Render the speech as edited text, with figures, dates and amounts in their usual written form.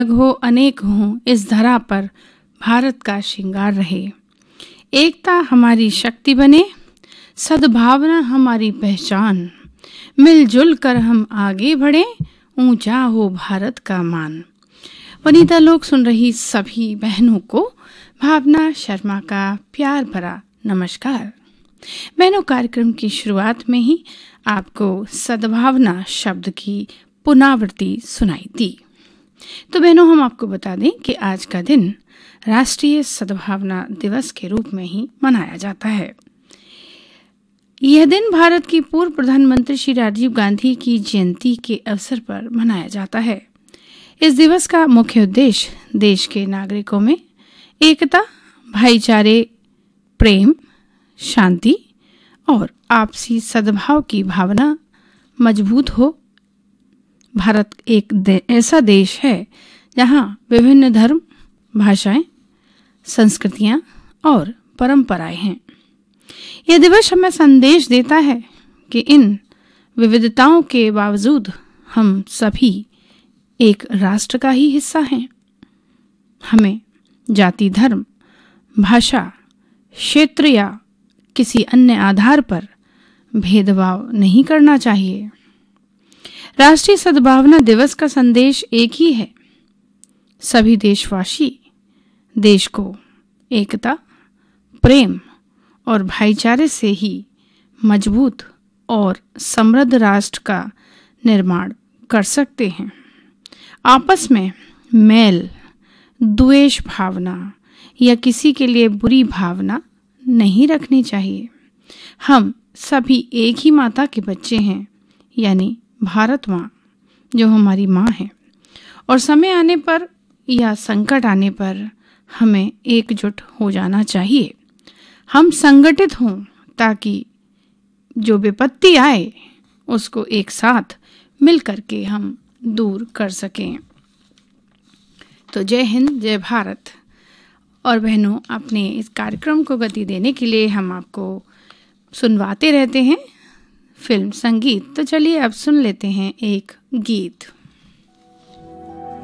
हो अनेक हों इस धरा पर भारत का श्रृंगार रहे। एकता हमारी शक्ति बने, सद्भावना हमारी पहचान, मिलजुल कर हम आगे बढ़े, ऊंचा हो भारत का मान। वनिता लोग सुन रही सभी बहनों को भावना शर्मा का प्यार भरा नमस्कार। बहनों, कार्यक्रम की शुरुआत में ही आपको सद्भावना शब्द की पुनरावृत्ति सुनाई दी। तो बहनों, हम आपको बता दें कि आज का दिन राष्ट्रीय सद्भावना दिवस के रूप में ही मनाया जाता है। यह दिन भारत की पूर्व प्रधानमंत्री श्री राजीव गांधी की जयंती के अवसर पर मनाया जाता है। इस दिवस का मुख्य उद्देश्य देश के नागरिकों में एकता, भाईचारे, प्रेम, शांति और आपसी सद्भाव की भावना मजबूत हो। भारत एक ऐसा देश है जहां विभिन्न धर्म, भाषाएं, संस्कृतियां और परंपराएं हैं। यह दिवस हमें संदेश देता है कि इन विविधताओं के बावजूद हम सभी एक राष्ट्र का ही हिस्सा हैं। हमें जाति, धर्म, भाषा, क्षेत्र या किसी अन्य आधार पर भेदभाव नहीं करना चाहिए। राष्ट्रीय सद्भावना दिवस का संदेश एक ही है। सभी देशवासी देश को एकता, प्रेम और भाईचारे से ही मजबूत और समृद्ध राष्ट्र का निर्माण कर सकते हैं। आपस में मैल, द्वेष भावना या किसी के लिए बुरी भावना नहीं रखनी चाहिए। हम सभी एक ही माता के बच्चे हैं, यानी भारत माँ, जो हमारी माँ है, और समय आने पर या संकट आने पर हमें एकजुट हो जाना चाहिए। हम संगठित हों ताकि जो विपत्ति आए उसको एक साथ मिल करके हम दूर कर सकें। तो जय हिंद, जय भारत। और बहनों, अपने इस कार्यक्रम को गति देने के लिए हम आपको सुनवाते रहते हैं फिल्म संगीत। तो चलिए अब सुन लेते हैं एक गीत।